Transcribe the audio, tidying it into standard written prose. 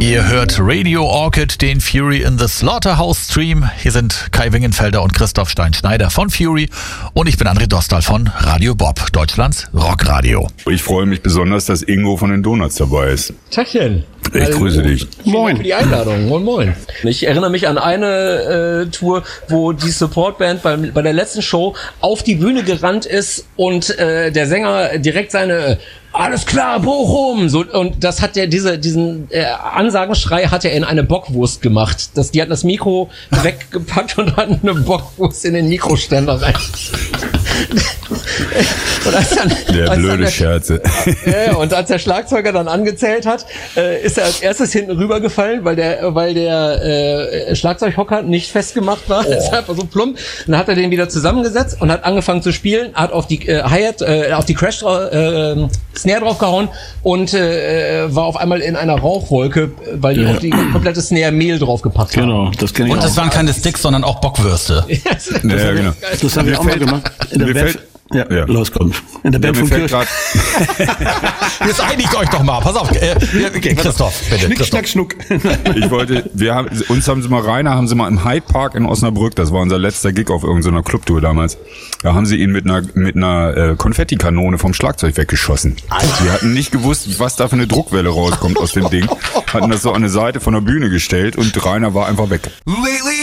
Ihr hört Radio Orchid, den Fury in the Slaughterhouse Stream. Hier sind Kai Wingenfelder und Christoph Stein-Schneider von Fury und ich bin André Dostal von Radio Bob, Deutschlands Rockradio. Ich freue mich besonders, dass Ingo von den Donuts dabei ist. Tachchen. Ich grüße dich. Moin. Dank für die Einladung. Moin, moin. Ich erinnere mich an eine Tour, wo die Supportband bei der letzten Show auf die Bühne gerannt ist und der Sänger direkt seine alles klar, Bochum! So, und das hat diesen Ansagenschrei hat er in eine Bockwurst gemacht. Die hatten das Mikro weggepackt und hatten eine Bockwurst in den Mikroständer rein. Der blöde Scherze. Und als der Schlagzeuger dann angezählt hat, ist er als erstes hinten rübergefallen, weil der Schlagzeughocker nicht festgemacht war. Das ist einfach so plump. Dann hat er den wieder zusammengesetzt und hat angefangen zu spielen, hat auf die Hi-Hat, auf die Crash Snare draufgehauen und war auf einmal in einer Rauchwolke, weil die auf die komplette Snare Mehl draufgepackt haben. Genau, das kenne ich. Und das waren keine Sticks, sondern auch Bockwürste. Ja, genau. Das haben wir auch mal gemacht. In der Band. Ja, los, komm. In der Band von Kirch. Jetzt einigt euch doch mal. Pass auf. Christoph, bitte. Schnick, schnack, schnuck. Uns haben sie mal im Hyde Park in Osnabrück, das war unser letzter Gig auf irgendeiner Clubtour damals. Da haben sie ihn mit einer Konfettikanone vom Schlagzeug weggeschossen. Sie hatten nicht gewusst, was da für eine Druckwelle rauskommt aus dem Ding. Hatten das so an eine Seite von der Bühne gestellt und Rainer war einfach weg. Lately